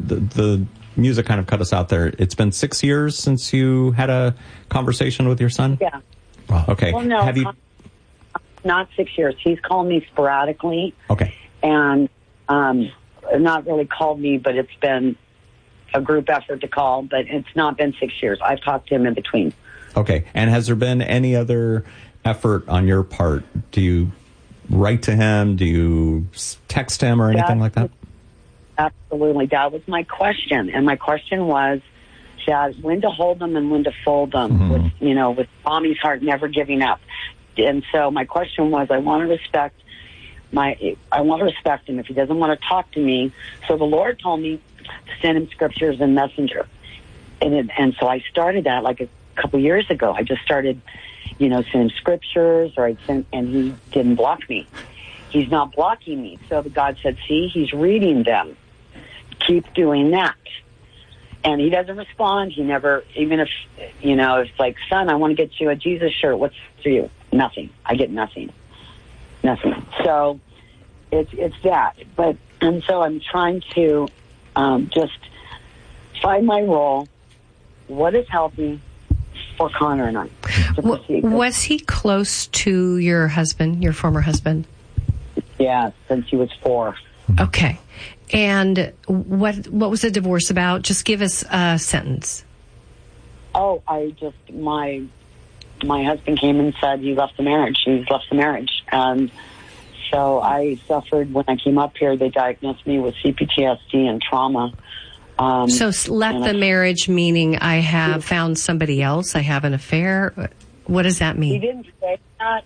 the music kind of cut us out there. It's been 6 years since you had a conversation with your son? Yeah. Wow. Okay. Well, no, not 6 years. He's called me sporadically. Okay. And not really called me, but it's been a group effort to call, but it's not been 6 years. I've talked to him in between. Okay. And has there been any other effort on your part? Do you write to him? Do you text him or anything like that? Absolutely. That was my question. And my question was, Chad, when to hold them and when to fold them, with mommy's heart never giving up. And so my question was, I want to respect him if he doesn't want to talk to me. So the Lord told me to send him scriptures and messenger. And so I started that like a couple years ago. I just started, sending scriptures, and he didn't block me. He's not blocking me. So God said, see, he's reading them. Keep doing that. And he doesn't respond. He never, even if, it's like, son, I want to get you a Jesus shirt. What's for you? Nothing. I get nothing. Nothing. So it's that. And so I'm trying to just find my role. What is healthy for Connor and I? Was he close to your husband, your former husband? Yeah, since he was 4. Okay. And what was the divorce about? Just give us a sentence. Oh, my husband came and said he left the marriage. He's left the marriage. And so I suffered when I came up here. They diagnosed me with CPTSD and trauma. So left the marriage, meaning I have found somebody else, I have an affair. What does that mean? He didn't say that.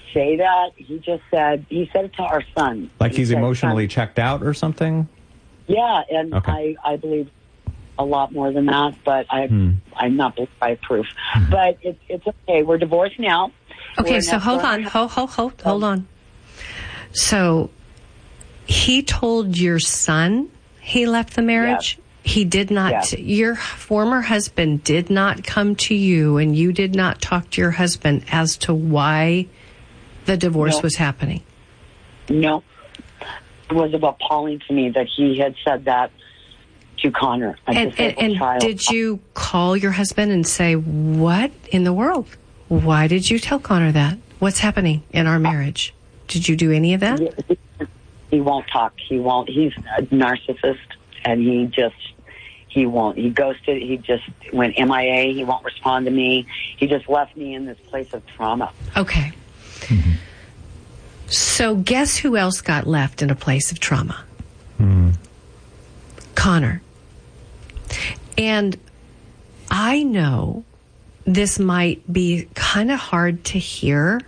He just said, he said it to our son. Like he's emotionally checked out or something? Yeah, and okay. I believe a lot more than that, but I'm not by proof. But it's okay. We're divorced now. Okay, so hold on. So he told your son he left the marriage? Yes. He did not. Yes. Your former husband did not come to you, and you did not talk to your husband as to why the divorce was happening? No. It was appalling to me that he had said that to Connor. And did you call your husband and say, what in the world? Why did you tell Connor that? What's happening in our marriage? Did you do any of that? He won't talk. He won't. He's a narcissist, and he won't. He ghosted. He just went MIA. He won't respond to me. He just left me in this place of trauma. Okay. Mm-hmm. So guess who else got left in a place of trauma? Connor. And I know this might be kind of hard to hear.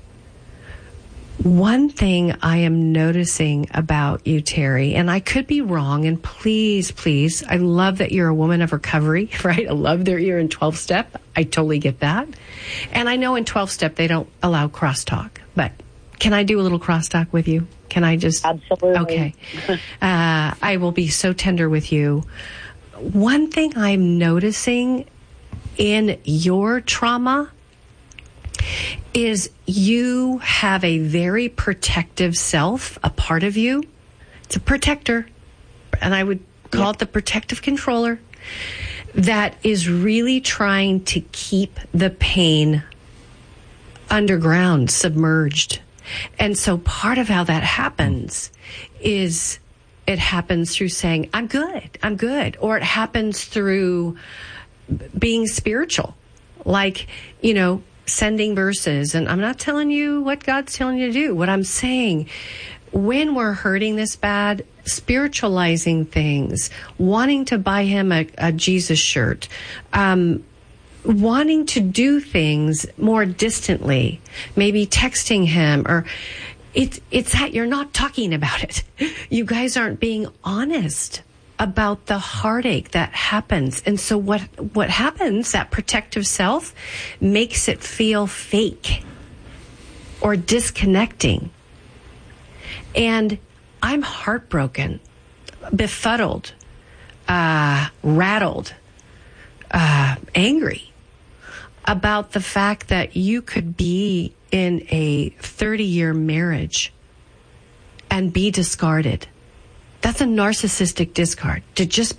One thing I am noticing about you, Terry, and I could be wrong, and please, I love that you're a woman of recovery, right? I love that you're in 12-step. I totally get that. And I know in 12-step they don't allow crosstalk, but can I do a little crosstalk with you? Can I just? Absolutely. Okay. I will be so tender with you. One thing I'm noticing in your trauma is you have a very protective self, a part of you. It's a protector, and I would call it the protective controller, that is really trying to keep the pain underground, submerged. And so part of how that happens is it happens through saying, I'm good. Or it happens through being spiritual, like, sending verses. And I'm not telling you what God's telling you to do. What I'm saying, when we're hurting this bad, spiritualizing things, wanting to buy him a Jesus shirt, wanting to do things more distantly, maybe texting him, or it's that you're not talking about it. You guys aren't being honest about the heartache that happens. And so what happens, that protective self makes it feel fake or disconnecting. And I'm heartbroken, befuddled, rattled, angry about the fact that you could be in a 30-year marriage and be discarded. That's a narcissistic discard, to just